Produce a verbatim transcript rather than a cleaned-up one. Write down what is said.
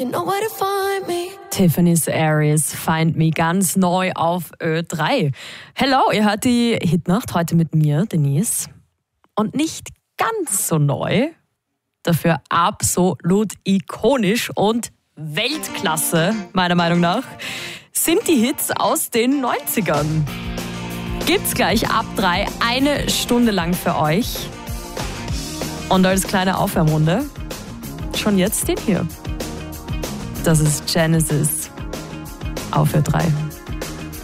You know where to find me. Tiffany's Aries, Find Me, ganz neu auf Ö drei. Hello, ihr hört die Hitnacht heute mit mir, Denise. Und nicht ganz so neu, dafür absolut ikonisch und Weltklasse, meiner Meinung nach, sind die Hits aus den neunzigern. Gibt's gleich ab drei eine Stunde lang für euch. Und als kleine Aufwärmrunde schon jetzt den hier. Das ist Genesis auf Ö drei.